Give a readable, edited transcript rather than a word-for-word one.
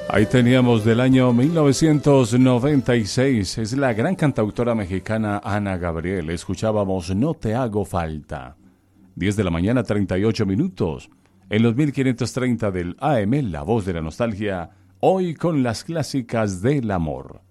Ahí teníamos del año 1996. Es la gran cantautora mexicana Ana Gabriel. Escuchábamos No te hago falta. 10 de la mañana, 38 minutos. En los 1530 del AM, La Voz de la Nostalgia. Hoy con las clásicas del amor.